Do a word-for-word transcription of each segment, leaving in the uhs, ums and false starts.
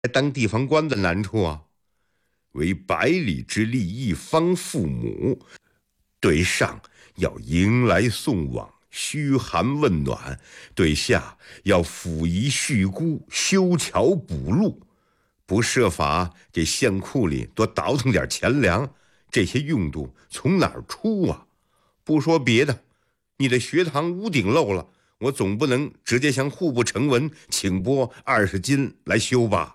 当地方官的难处啊，为百里之利一方父母，对上要迎来送往，嘘寒问暖；对下要抚夷恤孤，修桥补路。不设法给县库里多倒腾点钱粮，这些用度从哪儿出啊？不说别的，你的学堂屋顶漏了，我总不能直接向户部呈文请拨二十金来修吧？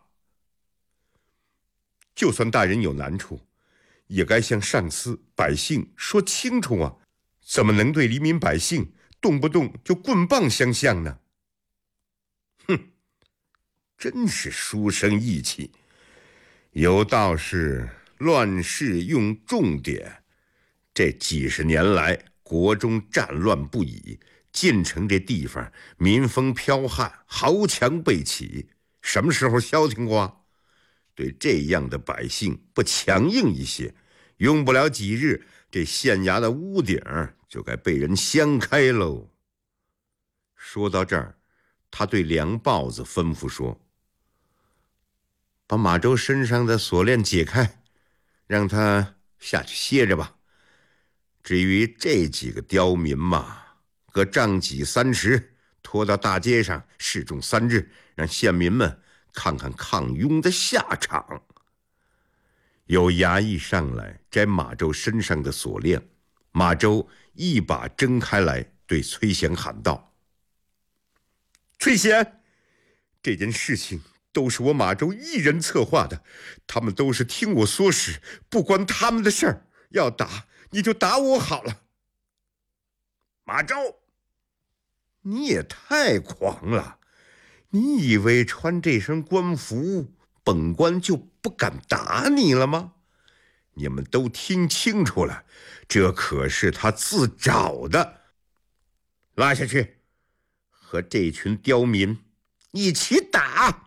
就算大人有难处，也该向上司百姓说清楚啊！怎么能对黎民百姓动不动就棍棒相向呢？哼，真是书生意气。有道是乱世用重典，这几十年来国中战乱不已，晋城这地方民风剽悍，豪强辈起，什么时候消停过？对这样的百姓不强硬一些，用不了几日，这县衙的屋顶就该被人掀开喽。说到这儿，他对梁豹子吩咐说：“把马周身上的锁链解开，让他下去歇着吧。至于这几个刁民嘛，各杖几三十，拖到大街上示众三日，让县民们看看抗庸的下场。”有衙役上来摘马周身上的锁链，马周一把挣开来，对崔贤喊道：“崔贤，这件事情都是我马周一人策划的，他们都是听我唆使，不关他们的事儿。要打你就打我好了。”马周，你也太狂了！你以为穿这身官服，本官就不敢打你了吗？你们都听清楚了，这可是他自找的。拉下去，和这群刁民一起打！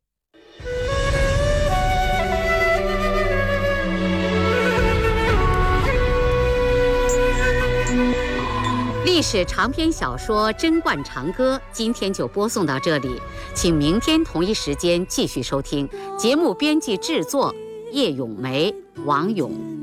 历史长篇小说《贞观长歌》今天就播送到这里，请明天同一时间继续收听。节目编辑制作叶咏梅、王勇。